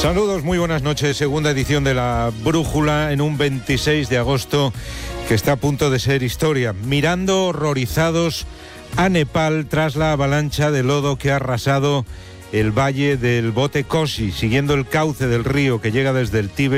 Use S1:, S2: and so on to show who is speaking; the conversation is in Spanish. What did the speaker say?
S1: Saludos, muy buenas noches. Segunda edición de La Brújula en un 26 de agosto que está a punto de ser historia. Mirando horrorizados a Nepal tras la avalancha de lodo que ha arrasado el valle del Bote Koshi, siguiendo el cauce del río que llega desde el Tíbet